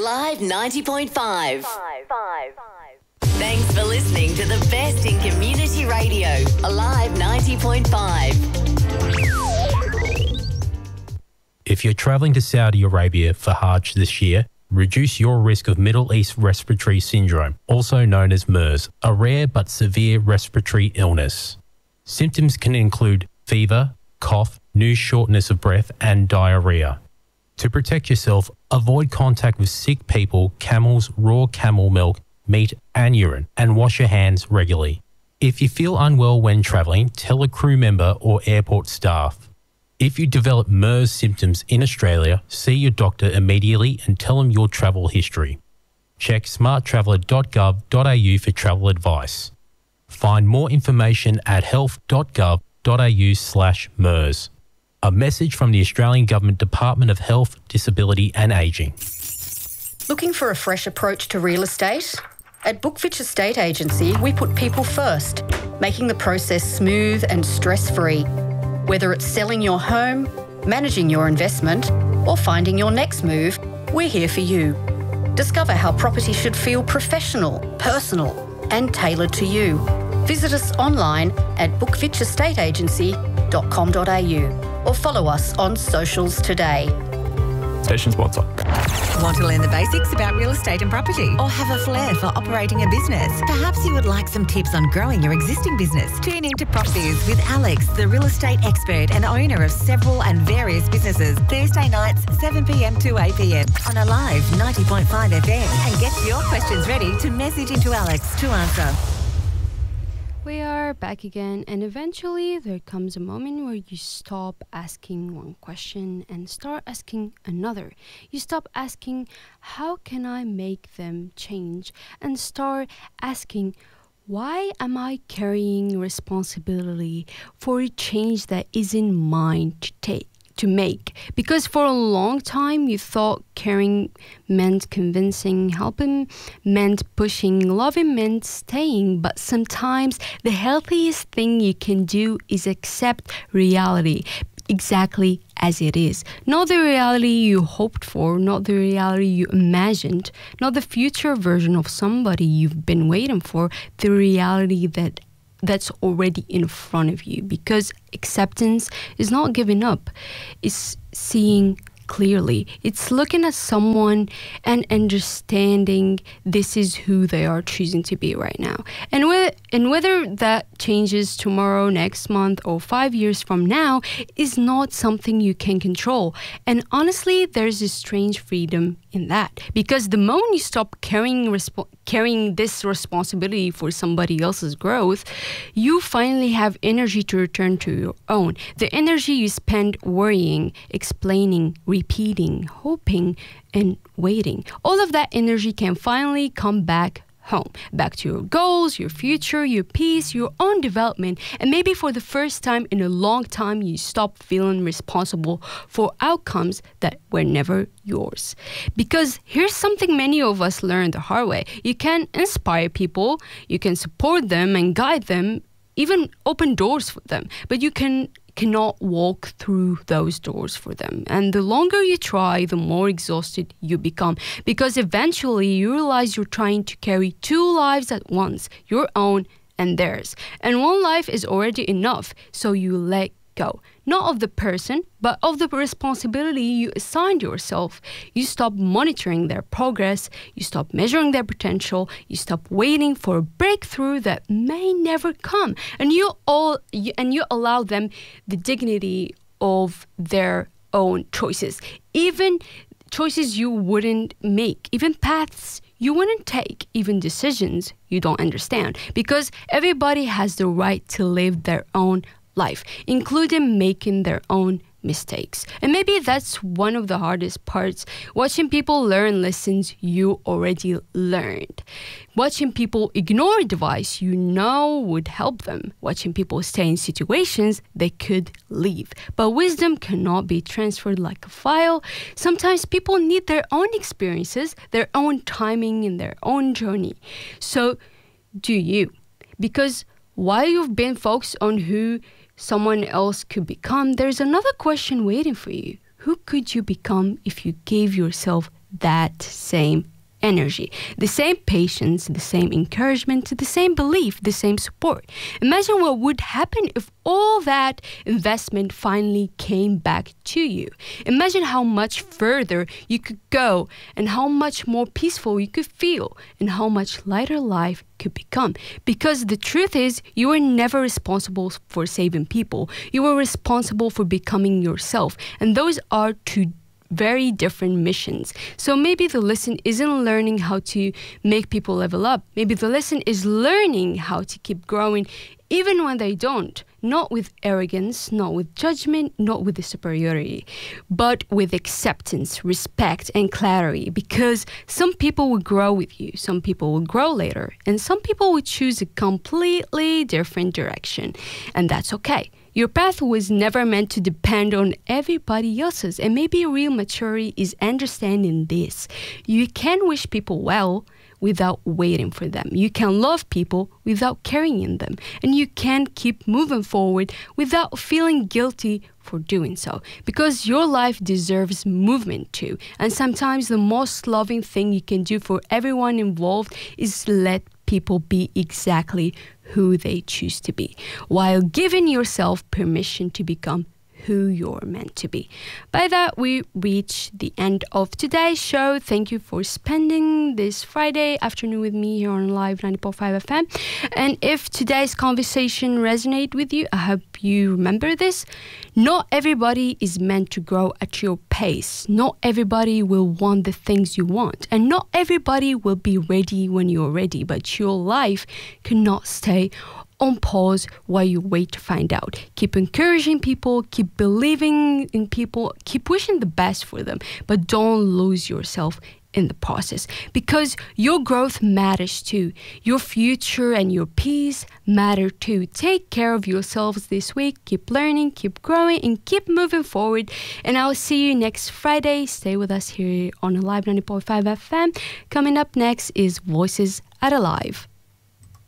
Alive 90.5. Thanks for listening to the best in community radio. Alive 90.5. If you're travelling to Saudi Arabia for Hajj this year, reduce your risk of Middle East Respiratory Syndrome, also known as MERS, a rare but severe respiratory illness. Symptoms can include fever, cough, new shortness of breath, and diarrhea. To protect yourself, avoid contact with sick people, camels, raw camel milk, meat, and urine, and wash your hands regularly. If you feel unwell when travelling, tell a crew member or airport staff. If you develop MERS symptoms in Australia, see your doctor immediately and tell them your travel history. Check smarttraveller.gov.au for travel advice. Find more information at health.gov.au/MERS. A message from the Australian Government Department of Health, Disability and Ageing. Looking for a fresh approach to real estate? At Bookfitch Estate Agency, we put people first, making the process smooth and stress-free. Whether it's selling your home, managing your investment, or finding your next move, we're here for you. Discover how property should feel professional, personal, and tailored to you. Visit us online at bookfitchestateagency.com.au or follow us on socials today. Station sponsor. Want to learn the basics about real estate and property? Or have a flair for operating a business? Perhaps you would like some tips on growing your existing business. Tune into PropBiz with Alex, the real estate expert and owner of several and various businesses. Thursday nights, 7 p.m. to 8 p.m. on Alive 90.5 FM. And get your questions ready to message into Alex to answer. We are back again, and eventually there comes a moment where you stop asking one question and start asking another. You stop asking, how can I make them change? And start asking, why am I carrying responsibility for a change that isn't mine to make? Because for a long time you thought caring meant convincing, helping meant pushing, loving meant staying, but sometimes the healthiest thing you can do is accept reality exactly as it is. Not the reality you hoped for, not the reality you imagined, not the future version of somebody you've been waiting for, the reality that's already in front of you. Because acceptance is not giving up. It's seeing clearly. It's looking at someone and understanding this is who they are choosing to be right now. And whether that changes tomorrow, next month, or 5 years from now is not something you can control. And honestly, there's a strange freedom in that. Because the moment you stop carrying this responsibility for somebody else's growth, you finally have energy to return to your own. The energy you spend worrying, explaining, repeating, hoping, and waiting. All of that energy can finally come back home, back to your goals, your future, your peace, your own development. And maybe for the first time in a long time, you stop feeling responsible for outcomes that were never yours. Because here's something many of us learned the hard way. You can inspire people, you can support them and guide them, even open doors for them, but you cannot walk through those doors for them. And the longer you try, the more exhausted you become, because eventually you realize you're trying to carry two lives at once, your own and theirs. And one life is already enough, so you let go. Not of the person, but of the responsibility you assigned yourself. You stop monitoring their progress, you stop measuring their potential, you stop waiting for a breakthrough that may never come, and you allow them the dignity of their own choices, even choices you wouldn't make, even paths you wouldn't take, even decisions you don't understand, because everybody has the right to live their own life, including making their own mistakes. And maybe that's one of the hardest parts, watching people learn lessons you already learned, watching people ignore advice you know would help them, watching people stay in situations they could leave. But wisdom cannot be transferred like a file. Sometimes people need their own experiences, their own timing, and their own journey. So do you. Because while you've been focused on who someone else could become, there's another question waiting for you. Who could you become if you gave yourself that same energy, the same patience, the same encouragement, the same belief, the same support. Imagine what would happen if all that investment finally came back to you. Imagine how much further you could go and how much more peaceful you could feel and how much lighter life could become. Because the truth is, you were never responsible for saving people. You were responsible for becoming yourself. And those are two very different missions. So maybe the lesson isn't learning how to make people level up. Maybe the lesson is learning how to keep growing even when they don't. Not with arrogance, not with judgment, not with the superiority, but with acceptance, respect, and clarity. Because some people will grow with you, some people will grow later, and some people will choose a completely different direction. And that's okay. Your path was never meant to depend on everybody else's. And maybe real maturity is understanding this. You can wish people well without waiting for them. You can love people without carrying them. And you can keep moving forward without feeling guilty for doing so. Because your life deserves movement too. And sometimes the most loving thing you can do for everyone involved is let people be exactly who they choose to be, while giving yourself permission to become who you're meant to be. By that, we reach the end of today's show. Thank you for spending this Friday afternoon with me here on Live 90.5 FM. And if today's conversation resonates with you, I hope you remember this. Not everybody is meant to grow at your pace. Not everybody will want the things you want. And not everybody will be ready when you're ready. But your life cannot stay on pause while you wait to find out. Keep encouraging people, keep believing in people, keep wishing the best for them, but don't lose yourself in the process, because your growth matters too. Your future and your peace matter too. Take care of yourselves this week. Keep learning, keep growing, and keep moving forward. And I'll see you next Friday. Stay with us here on Alive 90.5 FM. Coming up next is Voices at Alive.